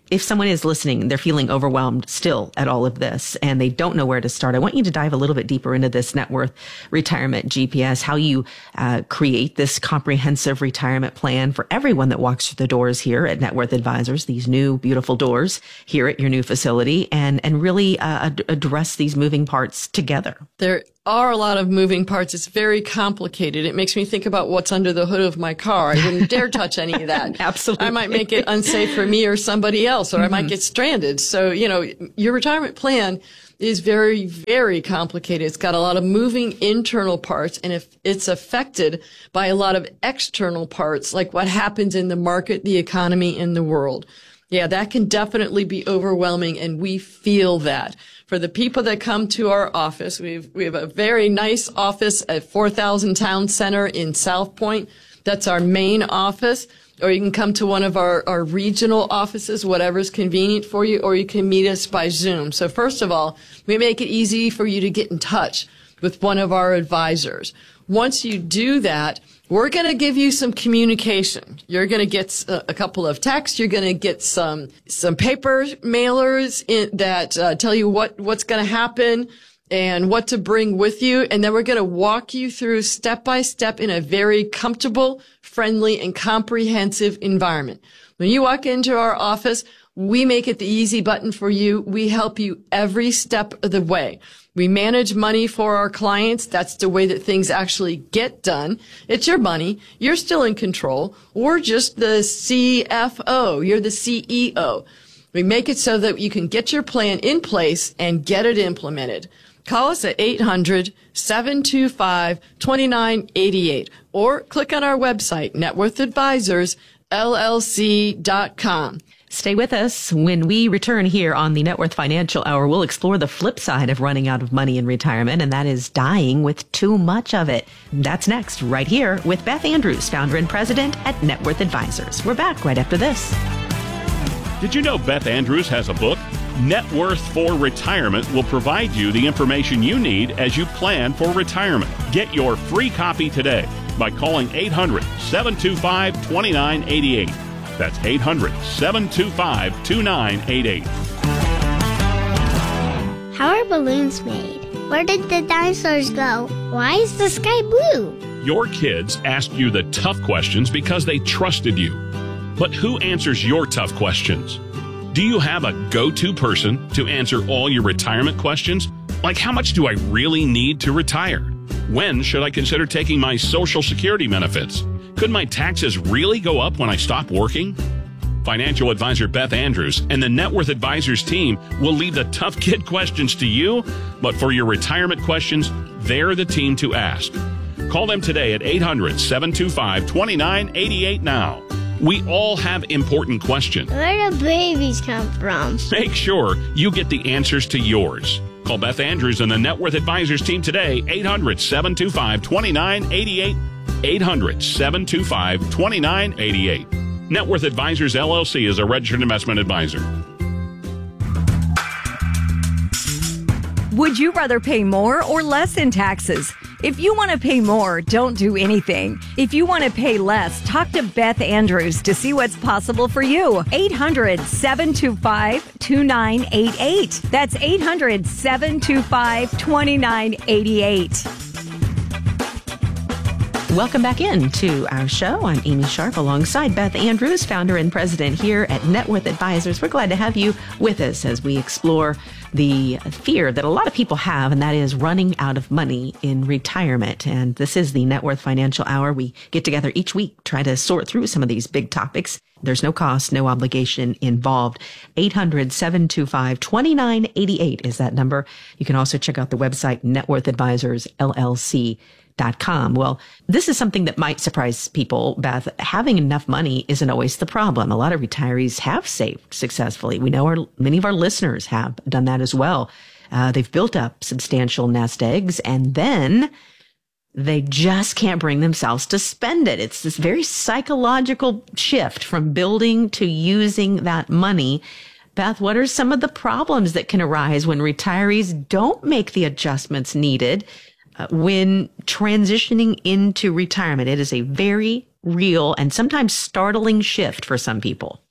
if someone is listening, they're feeling overwhelmed still at all of this and they don't know where to start, I want you to dive a little bit deeper into this Net Worth Retirement G P S, how you uh, create this comprehensive retirement plan for everyone that walks through the doors here at Net Worth Advisors, these new beautiful doors here at your new facility, and, and really uh, ad- address these moving parts together. There are a lot of moving parts. It's very complicated. It makes me think about what's under the hood of my car. I wouldn't dare touch any of that. Absolutely. I might make it unsafe for me or somebody else, or mm-hmm. I might get stranded. So, you know, your retirement plan is very, very complicated. It's got a lot of moving internal parts, and if it's affected by a lot of external parts, like what happens in the market, the economy, and the world. Yeah, that can definitely be overwhelming, and we feel that. For the people that come to our office, we've, we have a very nice office at four thousand Town Center in South Point. That's our main office. Or you can come to one of our, our regional offices, whatever's convenient for you, or you can meet us by Zoom. So first of all, we make it easy for you to get in touch with one of our advisors. Once you do that, we're going to give you some communication. You're going to get a couple of texts. You're going to get some some paper mailers in, that uh, tell you what what's going to happen and what to bring with you. And then we're going to walk you through step by step in a very comfortable, friendly, and comprehensive environment. When you walk into our office, we make it the easy button for you. We help you every step of the way. We manage money for our clients. That's the way that things actually get done. It's your money. You're still in control. We're just the C F O. You're the C E O. We make it so that you can get your plan in place and get it implemented. Call us at eight hundred, seven two five, two nine eight eight or click on our website, net worth advisors L L C dot com. Stay with us. When we return here on the Net Worth Financial Hour, we'll explore the flip side of running out of money in retirement, and that is dying with too much of it. That's next, right here with Beth Andrews, founder and president at Net Worth Advisors. We're back right after this. Did you know Beth Andrews has a book? Net Worth for Retirement will provide you the information you need as you plan for retirement. Get your free copy today by calling eight hundred, seven two five, two nine eight eight. That's eight hundred, seven two five, two nine eight eight. How are balloons made? Where did the dinosaurs go? Why is the sky blue? Your kids asked you the tough questions because they trusted you. But who answers your tough questions? Do you have a go-to person to answer all your retirement questions? Like, how much do I really need to retire? When should I consider taking my Social Security benefits? Could my taxes really go up when I stop working? Financial advisor Beth Andrews and the Net Worth Advisors team will leave the tough kid questions to you, but for your retirement questions, they're the team to ask. Call them today at eight hundred, seven two five, two nine eight eight now. We all have important questions. Where do babies come from? Make sure you get the answers to yours. Call Beth Andrews and the Net Worth Advisors team today, eight hundred, seven two five, two nine eight eight, eight hundred, seven two five, two nine eight eight. Net Worth Advisors, L L C is a registered investment advisor. Would you rather pay more or less in taxes? If you want to pay more, don't do anything. If you want to pay less, talk to Beth Andrews to see what's possible for you. eight hundred, seven two five, two nine eight eight. That's eight hundred, seven two five, two nine eight eight. Welcome back in to our show. I'm Amy Sharp alongside Beth Andrews, founder and president here at Net Worth Advisors. We're glad to have you with us as we explore the fear that a lot of people have, and that is running out of money in retirement. And this is the Net Worth Financial Hour. We get together each week, try to sort through some of these big topics. There's no cost, no obligation involved. eight hundred, seven two five, two nine eight eight is that number. You can also check out the website, net worth advisors L L C dot com. Well, this is something that might surprise people, Beth. Having enough money isn't always the problem. A lot of retirees have saved successfully. We know our, many of our listeners have done that as well. Uh, they've built up substantial nest eggs, and then they just can't bring themselves to spend it. It's this very psychological shift from building to using that money. Beth, what are some of the problems that can arise when retirees don't make the adjustments needed Uh, when transitioning into retirement? It is a very real and sometimes startling shift for some people.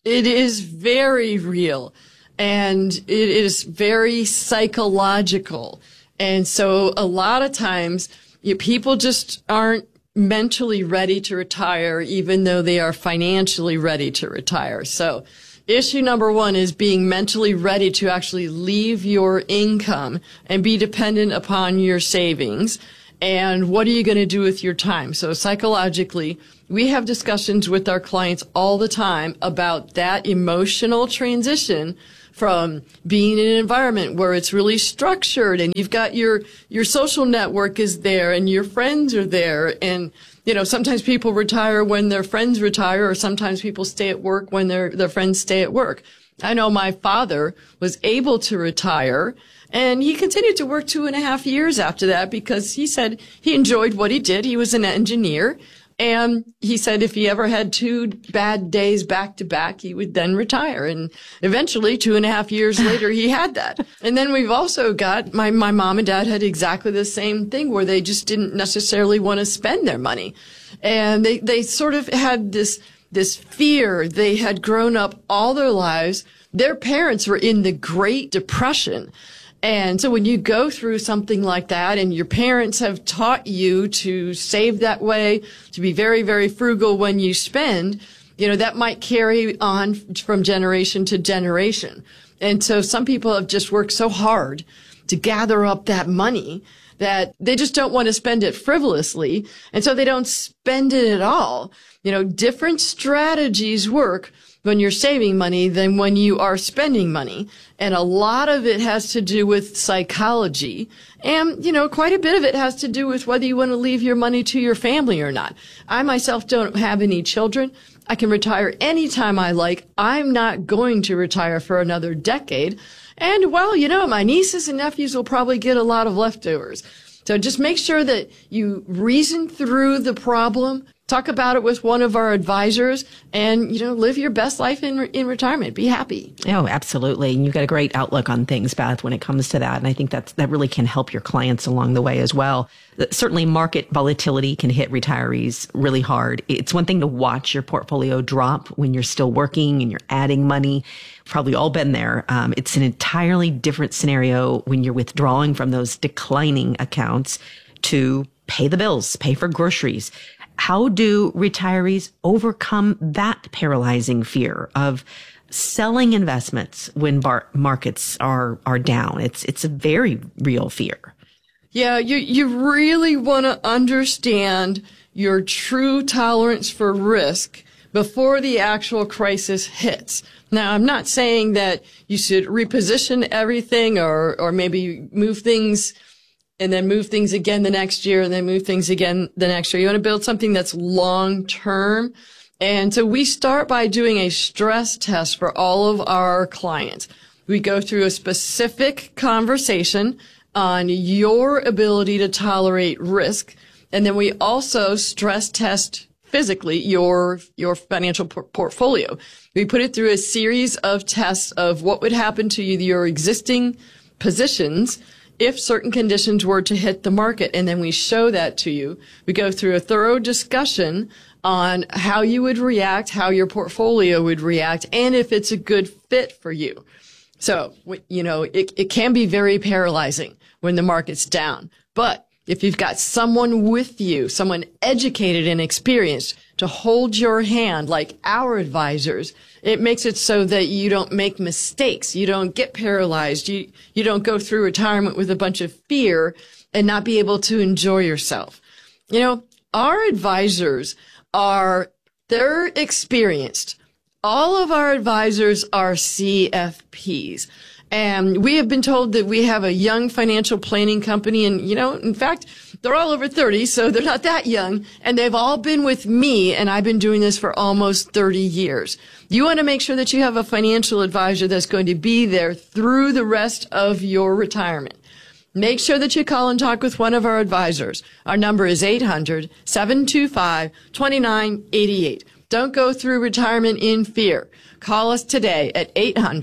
It is very real, and it is very psychological. And so a lot of times you, people just aren't mentally ready to retire, even though they are financially ready to retire. So issue number one is being mentally ready to actually leave your income and be dependent upon your savings. And what are you going to do with your time? So psychologically, we have discussions with our clients all the time about that emotional transition from being in an environment where it's really structured and you've got your, your social network is there and your friends are there. And, you know, sometimes people retire when their friends retire, or sometimes people stay at work when their, their friends stay at work. I know my father was able to retire, and he continued to work two and a half years after that because he said he enjoyed what he did. He was an engineer. And he said if he ever had two bad days back to back, he would then retire. And eventually, two and a half years later, he had that. And then we've also got, my, my mom and dad had exactly the same thing where they just didn't necessarily want to spend their money. And they, they sort of had this, this fear. They had grown up all their lives. Their parents were in the Great Depression. And so when you go through something like that and your parents have taught you to save that way, to be very, very frugal when you spend, you know, that might carry on from generation to generation. And so some people have just worked so hard to gather up that money that they just don't want to spend it frivolously. And so they don't spend it at all. You know, different strategies work when you're saving money than when you are spending money. And a lot of it has to do with psychology. And, you know, quite a bit of it has to do with whether you want to leave your money to your family or not. I myself don't have any children. I can retire anytime I like. I'm not going to retire for another decade. And, well, you know, my nieces and nephews will probably get a lot of leftovers. So just make sure that you reason through the problem, talk about it with one of our advisors, and, you know, live your best life in in retirement. Be happy. Oh, absolutely. And you've got a great outlook on things, Beth, when it comes to that. And I think that's, that really can help your clients along the way as well. Certainly market volatility can hit retirees really hard. It's one thing to watch your portfolio drop when you're still working and you're adding money. Probably all been there. Um, it's an entirely different scenario when you're withdrawing from those declining accounts to pay the bills, pay for groceries. How do retirees overcome that paralyzing fear of selling investments when bar- markets are are down? It's it's a very real fear. Yeah, you you really want to understand your true tolerance for risk before the actual crisis hits. Now, I'm not saying that you should reposition everything or or maybe move things and then move things again the next year and then move things again the next year. You want to build something that's long term. And so we start by doing a stress test for all of our clients. We go through a specific conversation on your ability to tolerate risk. And then we also stress test physically your your financial por- portfolio. We put it through a series of tests of what would happen to you, your existing positions, if certain conditions were to hit the market. And then we show that to you. We go through a thorough discussion on how you would react, how your portfolio would react, and if it's a good fit for you. So, you know, it, it can be very paralyzing when the market's down. But if you've got someone with you, someone educated and experienced to hold your hand, like our advisors, it makes it so that you don't make mistakes. You don't get paralyzed. You, you don't go through retirement with a bunch of fear and not be able to enjoy yourself. You know, our advisors are, they're experienced. All of our advisors are C F Ps. And we have been told that we have a young financial planning company. And, you know, in fact, they're all over thirty, so they're not that young. And they've all been with me, and I've been doing this for almost thirty years. You want to make sure that you have a financial advisor that's going to be there through the rest of your retirement. Make sure that you call and talk with one of our advisors. Our number is eight hundred, seven two five, two nine eight eight. Don't go through retirement in fear. Call us today at eight hundred,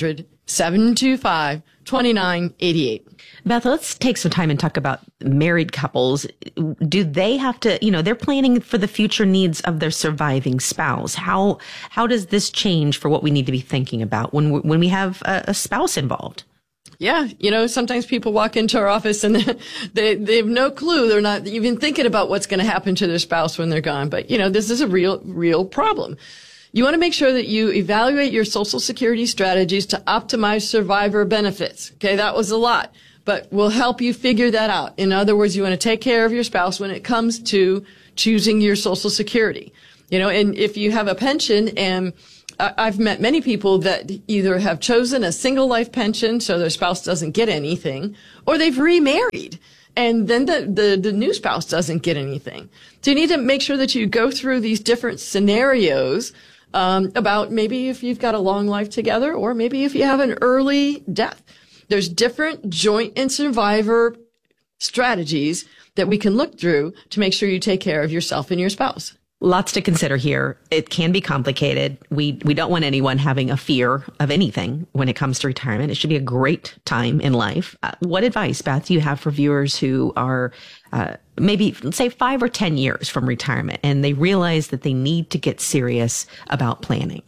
seven two five, two nine eight eight. Beth, let's take some time and talk about married couples. Do they have to, you know, they're planning for the future needs of their surviving spouse. How how does this change for what we need to be thinking about when we, when we have a, a spouse involved? Yeah, you know, sometimes people walk into our office and they they have no clue. They're not even thinking about what's going to happen to their spouse when they're gone. But, you know, this is a real, real problem. You want to make sure that you evaluate your Social Security strategies to optimize survivor benefits. Okay, that was a lot, but we'll help you figure that out. In other words, you want to take care of your spouse when it comes to choosing your Social Security. You know, and if you have a pension, and I've met many people that either have chosen a single life pension so their spouse doesn't get anything, or they've remarried and then the, the, the new spouse doesn't get anything. So you need to make sure that you go through these different scenarios um, about maybe if you've got a long life together or maybe if you have an early death. There's different joint and survivor strategies that we can look through to make sure you take care of yourself and your spouse. Lots to consider here. It can be complicated. We we don't want anyone having a fear of anything when it comes to retirement. It should be a great time in life. Uh, what advice, Beth, do you have for viewers who are uh, maybe, let's say, five or ten years from retirement and they realize that they need to get serious about planning?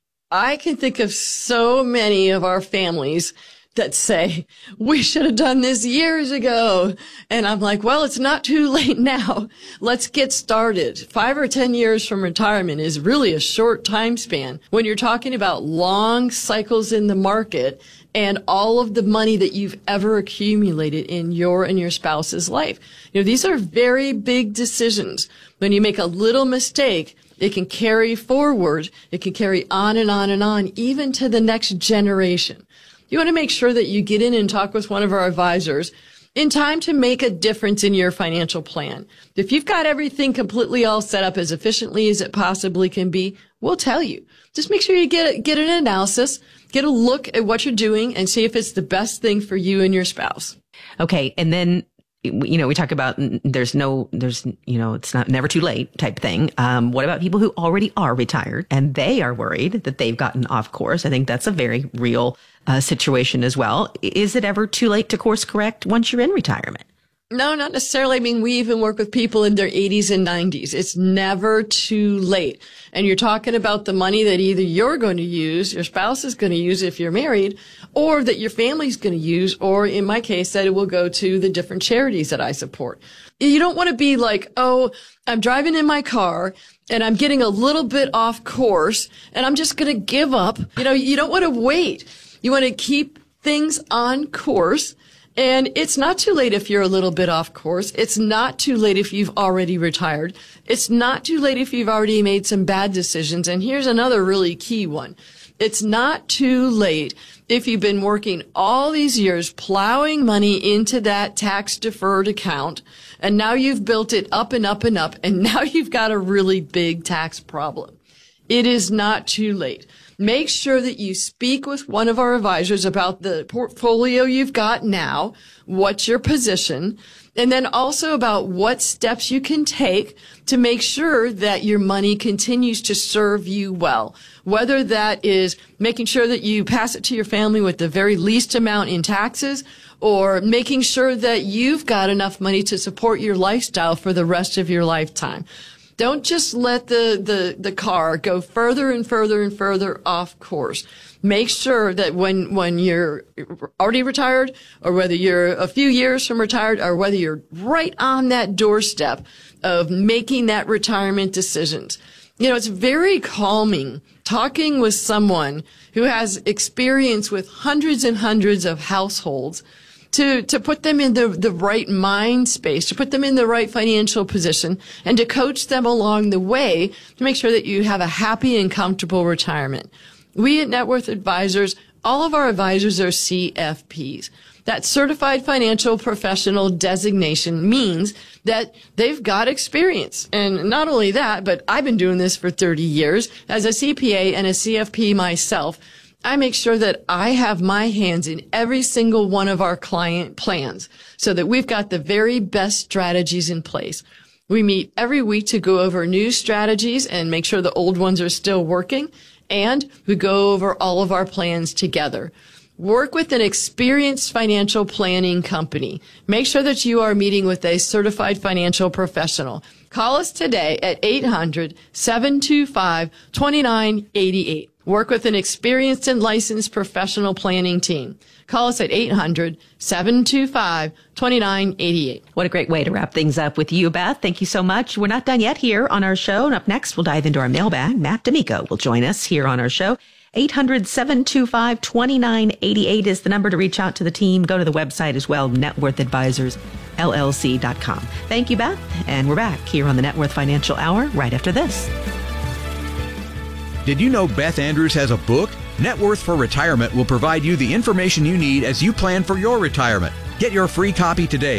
I can think of so many of our families that say, we should have done this years ago. And I'm like, well, it's not too late now. Let's get started. Five or ten years from retirement is really a short time span when you're talking about long cycles in the market and all of the money that you've ever accumulated in your and your spouse's life. You know, these are very big decisions. When you make a little mistake, it can carry forward. It can carry on and on and on, even to the next generation. You want to make sure that you get in and talk with one of our advisors in time to make a difference in your financial plan. If you've got everything completely all set up as efficiently as it possibly can be, we'll tell you. Just make sure you get get an analysis, get a look at what you're doing, and see if it's the best thing for you and your spouse. Okay, and then, you know, we talk about there's no, there's, you know, it's not never too late type thing. Um, what about people who already are retired and they are worried that they've gotten off course? I think that's a very real uh, situation as well. Is it ever too late to course correct once you're in retirement? No, not necessarily. I mean, we even work with people in their eighties and nineties. It's never too late. And you're talking about the money that either you're going to use, your spouse is going to use if you're married, or that your family's going to use, or in my case, that it will go to the different charities that I support. You don't want to be like, oh, I'm driving in my car and I'm getting a little bit off course and I'm just going to give up. You know, you don't want to wait. You want to keep things on course. And it's not too late if you're a little bit off course. It's not too late if you've already retired. It's not too late if you've already made some bad decisions. And here's another really key one. It's not too late if you've been working all these years plowing money into that tax deferred account, and now you've built it up and up and up, and now you've got a really big tax problem. It is not too late. Make sure that you speak with one of our advisors about the portfolio you've got now, what's your position, and then also about what steps you can take to make sure that your money continues to serve you well. Whether that is making sure that you pass it to your family with the very least amount in taxes, or making sure that you've got enough money to support your lifestyle for the rest of your lifetime. Don't just let the, the, the car go further and further and further off course. Make sure that when, when you're already retired, or whether you're a few years from retired, or whether you're right on that doorstep of making that retirement decisions. You know, it's very calming talking with someone who has experience with hundreds and hundreds of households to, to put them in the, the right mind space, to put them in the right financial position, and to coach them along the way to make sure that you have a happy and comfortable retirement. We at Net Worth Advisors, all of our advisors are C F Ps. That Certified Financial Professional designation means that they've got experience. And not only that, but I've been doing this for thirty years as a C P A and a C F P myself. I make sure that I have my hands in every single one of our client plans so that we've got the very best strategies in place. We meet every week to go over new strategies and make sure the old ones are still working. And we go over all of our plans together. Work with an experienced financial planning company. Make sure that you are meeting with a certified financial professional. Call us today at eight hundred, seven two five, two nine eight eight. Work with an experienced and licensed professional planning team. Call us at eight hundred, seven two five, two nine eight eight. What a great way to wrap things up with you, Beth. Thank you so much. We're not done yet here on our show. And up next, we'll dive into our mailbag. Matt D'Amico will join us here on our show. eight hundred, seven two five, two nine eight eight is the number to reach out to the team. Go to the website as well, net worth advisors L L C dot com. Thank you, Beth. And we're back here on the Net Worth Financial Hour right after this. Did you know Beth Andrews has a book? Net Worth for Retirement will provide you the information you need as you plan for your retirement. Get your free copy today